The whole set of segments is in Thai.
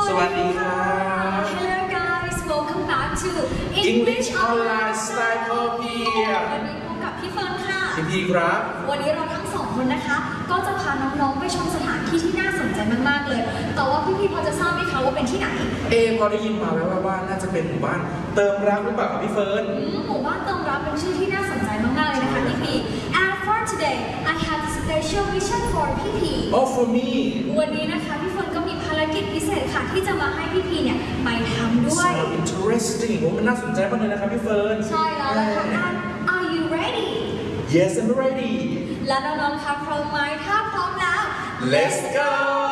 สวัสดีครับ Hello guys welcome back to English Online Style พอเพียงวันนี้พบกับพี่เฟิร์นค่ะพี่พีครับวันนี้เราทั้งสองคนนะคะก็จะพาน้องๆไปชมสถานที่ที่น่าสนใจมากๆเลยแต่ว่าพี่พอจะทราบไหมคะว่าเป็นที่ไหนพอได้ยินมาแล้วว่าน่าจะเป็นหมู่บ้านเติมรักหรือเปล่าครับพี่เฟิร์นหมู่บ้านเติมรักเป็นชื่อที่น่าสนใจมากๆเลยนะคะพี่พี And for today I have a special mission for พี่พี Oh for me วันนี้นะคะพี่เฟิร์นก็มีภารกิจพิเศษค่ะที่จะมาให้พี่พีเนี่ยไปทำด้วย So interesting มันน่าสนใจมากเลยนะครับพี่เฟิร์นใช่แล้วล่ะค่ะ And are you ready Yes I'm ready และน้องๆคะพร้อมไหมถ้าพร้อมแล้ว Let's go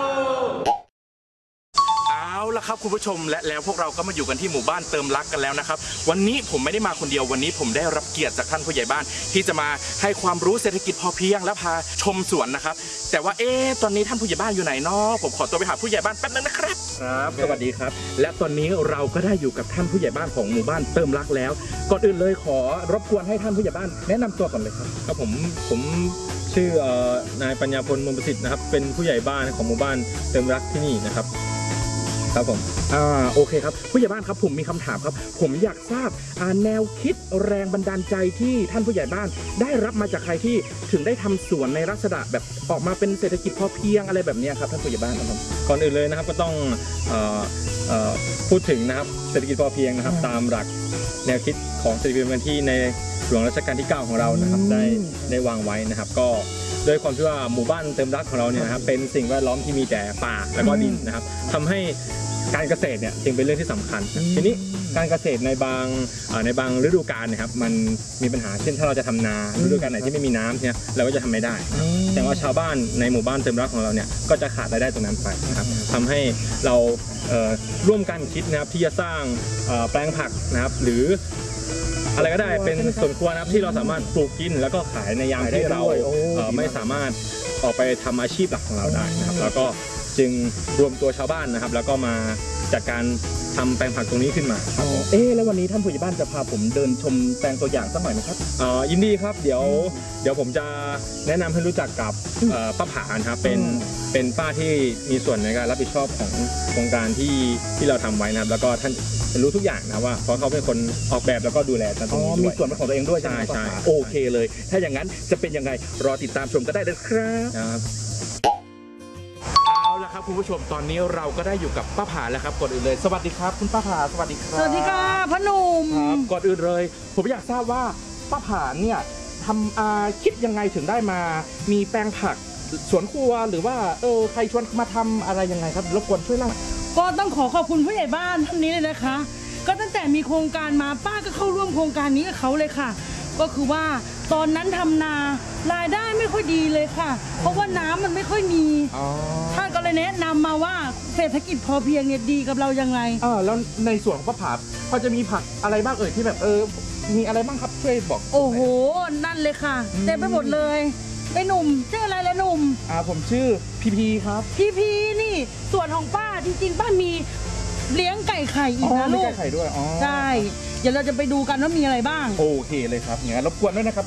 เอาละครับคุณผู้ชมและแล้วพวกเราก็มาอยู่กันที่หมู่บ้านเติมรักกันแล้วนะครับวันนี้ผมไม่ได้มาคนเดียววันนี้ผมได้รับเกียรติจากท่านผู้ใหญ่บ้านที่จะมาให้ความรู้เศรษฐกิจพอเพียงและพาชมสวนนะครับแต่ว่าตอนนี้ท่านผู้ใหญ่บ้านอยู่ไหนเนาะผมขอตัวไปหาผู้ใหญ่บ้านแป๊บนึงนะครับครับสวัสดีครับและตอนนี้เราก็ได้อยู่กับท่านผู้ใหญ่บ้านของหมู่บ้านเติมรักแล้วก่อนอื่นเลยขอรบกวนให้ท่านผู้ใหญ่บ้านแนะนำตัวก่อนเลยครับครับผมชื่อนายปัญญาพลมูลประสิทธิ์นะครับเป็นผู้ใหญ่บ้านของหมู่บ้านเติมรักที่นี่นะครับครับผมโอเคครับผู้ใหญ่บ้านครับผมมีคำถามครับผมอยากทราบแนวคิดแรงบันดาลใจที่ท่านผู้ใหญ่บ้านได้รับมาจากใครที่ถึงได้ทำสวนในลักษณะแบบออกมาเป็นเศรษฐกิจพอเพียงอะไรแบบนี้ครับท่านผู้ใหญ่บ้านครับก่อนอื่นเลยนะครับก็ต้องพูดถึงนะครับเศรษฐกิจพอเพียงนะครับตามหลักแนวคิดของเศรษฐกิจพอเพียงที่ในหลวงรัชกาลที่ 9ของเรานะครับได้วางไว้นะครับก็ด้วยความที่ว่าหมู่บ้านเติมรักของเราเนี่ยนะครับเป็นสิ่งแวดล้อมที่มีแต่ป่าและก็ดินนะครับทำให้การเกษตรเนี่ยจึงเป็นเรื่องที่สำคัญทีนี้การเกษตรในบางฤดูกาลนะครับมันมีปัญหาเช่นถ้าเราจะทำนาฤดูกาลไหนที่ไม่มีน้ำเนี่ยเราก็จะทำไม่ได้แต่ว่าชาวบ้านในหมู่บ้านเติมรักของเราเนี่ยก็จะขาดรายได้ตรงนั้นไปนะครับทำให้เราร่วมกันคิดนะครับที่จะสร้างแปลงผักนะครับหรืออะไรก็ได้เป็นส่วนครัวนะครับที่เราสามารถปลูกกินแล้วก็ขายในยามที่เราไม่สามารถออกไปทำอาชีพหลักของเราได้นะครับแล้วก็จึงรวมตัวชาวบ้านนะครับแล้วก็มาจัดการทำแปลงผักตรงนี้ขึ้นมาครับแล้ววันนี้ท่านผู้ใหญ่บ้านจะพาผมเดินชมแปลงตัวอย่างสักหน่อยไหมครับยินดีครับเดี๋ยวผมจะแนะนำให้รู้จักกับป้าผาครับเป็นป้าที่มีส่วนในการรับผิดชอบของโครงการที่เราทำไว้นะครับแล้วก็ท่านจะรู้ทุกอย่างนะว่าเพราะเขาเป็นคนออกแบบแล้วก็ดูแลตรงนี้ด้วยมีส่วนของตัวเองด้วยใช่โอเคเลยถ้าอย่างนั้นจะเป็นยังไงรอติดตามชมก็ได้เลยครับเอาละครับคุณผู้ชมตอนนี้เราก็ได้อยู่กับป้าผาแล้วครับก่อนอื่นเลยสวัสดีครับคุณป้าผาสวัสดีครับสวัสดีค่ะพ่อหนุ่มครับก่อนอื่นเลยผมอยากทราบว่าป้าผาเนี่ยทำคิดยังไงถึงได้มามีแปลงผักสวนครัวหรือว่าใครชวนมาทำอะไรยังไงครับรบกวนช่วยเล่าก็ต้องขอบคุณผู้ใหญ่บ้านท่านนี้เลยนะคะก็ตั้งแต่มีโครงการมาป้าก็เข้าร่วมโครงการนี้กับเขาเลยค่ะก็คือว่าตอนนั้นทำนารายได้ไม่ค่อยดีเลยค่ะเพราะว่าน้ำมันไม่ค่อยมีท่านก็เลยแนะนำมาว่าเศรษฐกิจพอเพียงเนี่ยดีกับเรายังไงแล้วในส่วนของป้าผาพอจะมีผักอะไรบ้างที่แบบมีอะไรบ้างครับช่วยบอกโอ้โหนั่นเลยค่ะเต็มไปหมดเลยไอ้หนุ่มชื่ออะไรล่ะหนุ่มผมชื่อพีครับพีนี่ส่วนของป้าจริงๆป้ามีเลี้ยงไก่ไข่อีกนะลูกไก่ไข่ด้วยใช่เดี๋ยวเราจะไปดูกันว่ามีอะไรบ้างโอเคเลยครับงั้นรบกวนด้วยนะครับ